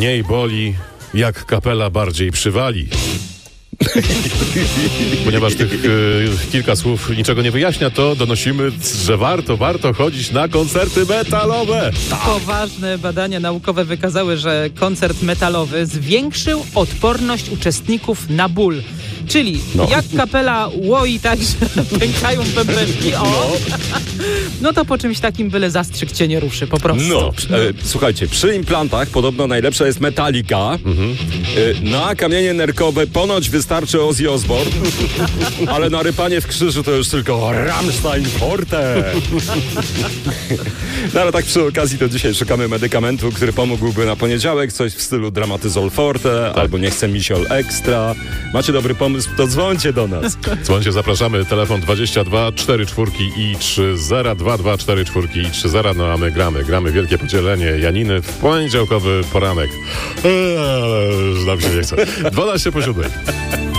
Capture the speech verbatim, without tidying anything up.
mniej boli, jak kapela bardziej przywali. Ponieważ tych y, kilka słów niczego nie wyjaśnia, to donosimy, że warto, warto chodzić na koncerty metalowe. Poważne badania naukowe wykazały, że koncert metalowy zwiększył odporność uczestników na ból. Czyli No. jak kapela łoi tak, że pękają pępeczki, o, no. no to po czymś takim byle zastrzyk cię nie ruszy, po prostu. No, e, słuchajcie, przy implantach podobno najlepsza jest Metallica, mhm. e, na kamienie nerkowe ponoć wystarczy Ozzy Osbourne, ale na rypanie w krzyżu to już tylko Rammstein Forte. No ale tak przy okazji to dzisiaj szukamy medykamentu, który pomógłby na poniedziałek, coś w stylu Dramatyzol Forte, tak. albo nie chcę Misiol Extra. Macie dobry pomysł, to dzwońcie do nas. Dzwońcie, zapraszamy, telefon dwadzieścia dwa cztery czwórki i trzy zero, dwa dwa cztery czwórki i trzy zero, no a my gramy, gramy wielkie podzielenie Janiny w poniedziałkowy poranek. Eee, nam się nie chce. dwanaście po siódmej.